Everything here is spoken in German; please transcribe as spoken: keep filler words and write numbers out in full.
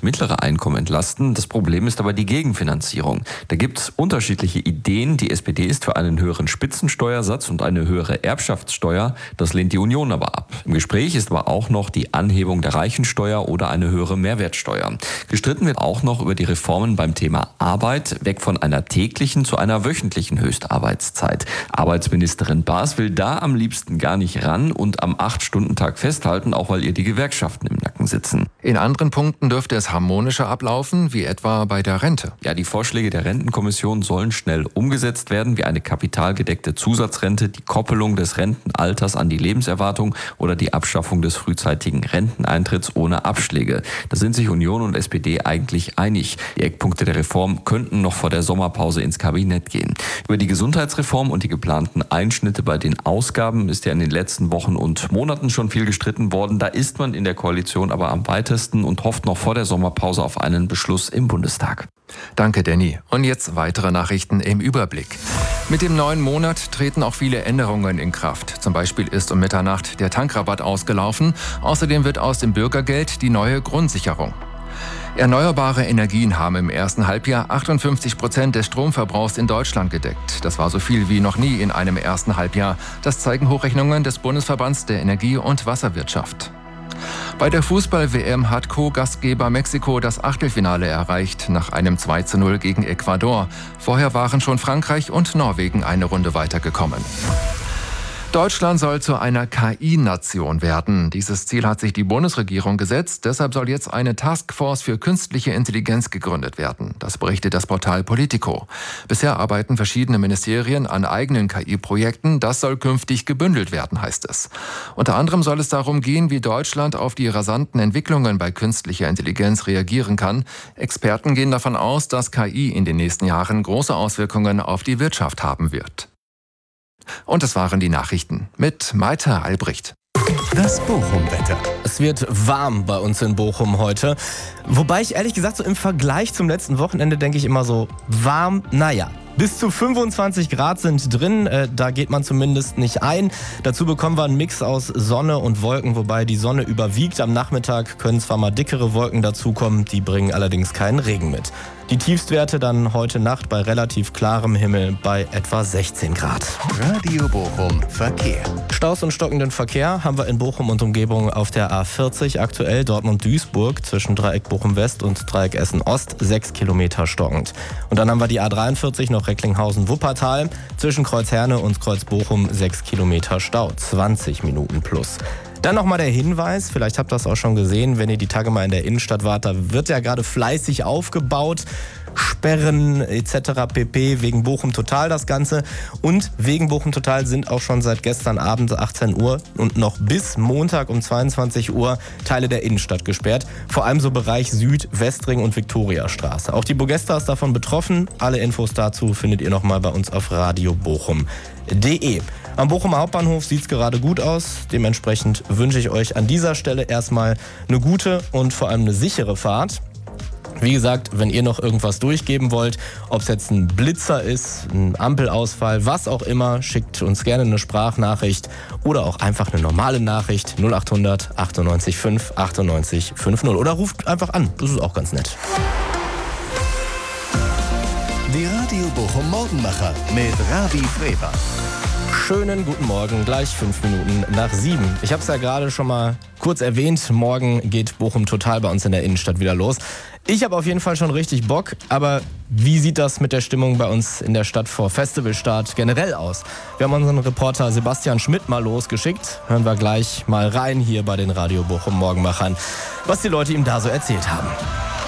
und mittlere Einkommen entlasten. Das Problem ist aber die Gegenfinanzierung. Da gibt es unterschiedliche Ideen. Die S P D ist für einen höheren Spitzensteuersatz und eine höhere Erbschaftssteuer. Das lehnt die Union aber ab. Im Gespräch ist aber auch noch die Anhebung der Reichensteuer oder eine höhere Mehrwertsteuer. Gestritten wird auch noch über die Reformen beim Thema Arbeit, weg von einer täglichen zu einer wöchentlichen Höchstarbeitszeit. Arbeitsministerin Baas will da am liebsten gar nicht ran und am acht-Stunden-Tag festhalten, auch weil ihr die Gewerkschaften im Nacken sitzen. In anderen Punkten dürfte es harmonischer ablaufen, wie etwa bei der Rente. Ja, die Vorschläge der Rentenkommission sollen schnell umgesetzt werden, wie eine kapitalgedeckte Zusatzrente, die Koppelung des Rentenalters an die Lebenserwartung oder die Abschaffung des frühzeitigen Renteneintritts ohne Abschläge. Da sind sich Union und S P D eigentlich einig. Die Eckpunkte der Reform könnten noch vor der Sommerpause ins Kabinett gehen. Über die Gesundheitsreform und die geplanten Einschnitte bei den Ausgaben ist ja in den letzten Wochen und Monaten schon viel gestritten worden. Da ist man in der Koalition aber am weitesten und hofft noch vor der Sommerpause auf einen Beschluss im Bundestag. Danke, Danny. Und jetzt weitere Nachrichten im Überblick. Mit dem neuen Monat treten auch viele Änderungen in Kraft. Zum Beispiel ist um Mitternacht der Tankrabatt ausgelaufen. Außerdem wird aus dem Bürgergeld die neue Grundsicherung. Erneuerbare Energien haben im ersten Halbjahr achtundfünfzig Prozent des Stromverbrauchs in Deutschland gedeckt. Das war so viel wie noch nie in einem ersten Halbjahr. Das zeigen Hochrechnungen des Bundesverbands der Energie- und Wasserwirtschaft. Bei der Fußball-W M hat Co-Gastgeber Mexiko das Achtelfinale erreicht, nach einem zwei zu null gegen Ecuador. Vorher waren schon Frankreich und Norwegen eine Runde weitergekommen. Deutschland soll zu einer K I-Nation werden. Dieses Ziel hat sich die Bundesregierung gesetzt. Deshalb soll jetzt eine Taskforce für künstliche Intelligenz gegründet werden. Das berichtet das Portal Politico. Bisher arbeiten verschiedene Ministerien an eigenen K I-Projekten. Das soll künftig gebündelt werden, heißt es. Unter anderem soll es darum gehen, wie Deutschland auf die rasanten Entwicklungen bei künstlicher Intelligenz reagieren kann. Experten gehen davon aus, dass K I in den nächsten Jahren große Auswirkungen auf die Wirtschaft haben wird. Und das waren die Nachrichten mit Maite Albrecht. Das Bochum-Wetter. Es wird warm bei uns in Bochum heute. Wobei ich ehrlich gesagt so im Vergleich zum letzten Wochenende denke ich immer so, warm, naja. Bis zu fünfundzwanzig Grad sind drin, äh, da geht man zumindest nicht ein. Dazu bekommen wir einen Mix aus Sonne und Wolken, wobei die Sonne überwiegt. Am Nachmittag können zwar mal dickere Wolken dazukommen, die bringen allerdings keinen Regen mit. Die Tiefstwerte dann heute Nacht bei relativ klarem Himmel bei etwa sechzehn Grad. Radio Bochum Verkehr. Staus und stockenden Verkehr haben wir in Bochum und Umgebung auf der A vierzig aktuell Dortmund-Duisburg zwischen Dreieck Bochum-West und Dreieck Essen-Ost, sechs Kilometer stockend. Und dann haben wir die A dreiundvierzig noch Recklinghausen-Wuppertal zwischen Kreuz Herne und Kreuz Bochum, sechs Kilometer Stau, zwanzig Minuten plus. Dann nochmal der Hinweis, vielleicht habt ihr das auch schon gesehen, wenn ihr die Tage mal in der Innenstadt wart, da wird ja gerade fleißig aufgebaut. Sperren et cetera pp. Wegen Bochum Total das Ganze. Und wegen Bochum Total sind auch schon seit gestern Abend achtzehn Uhr und noch bis Montag um zweiundzwanzig Uhr Teile der Innenstadt gesperrt. Vor allem so Bereich Süd, Westring und Viktoriastraße. Auch die Bogesta ist davon betroffen. Alle Infos dazu findet ihr nochmal bei uns auf radio bochum punkt de. Am Bochumer Hauptbahnhof sieht es gerade gut aus. Dementsprechend wünsche ich euch an dieser Stelle erstmal eine gute und vor allem eine sichere Fahrt. Wie gesagt, wenn ihr noch irgendwas durchgeben wollt, ob es jetzt ein Blitzer ist, ein Ampelausfall, was auch immer, schickt uns gerne eine Sprachnachricht oder auch einfach eine normale Nachricht null acht hundert achtundneunzig fünf achtundneunzig fünfzig oder ruft einfach an, das ist auch ganz nett. Die Radio Bochum Morgenmacher mit Ravi Freber. Schönen guten Morgen, gleich fünf Minuten nach sieben. Ich habe es ja gerade schon mal kurz erwähnt, morgen geht Bochum Total bei uns in der Innenstadt wieder los. Ich habe auf jeden Fall schon richtig Bock, aber wie sieht das mit der Stimmung bei uns in der Stadt vor Festivalstart generell aus? Wir haben unseren Reporter Sebastian Schmidt mal losgeschickt. Hören wir gleich mal rein hier bei den Radio Bochum Morgenmachern, was die Leute ihm da so erzählt haben.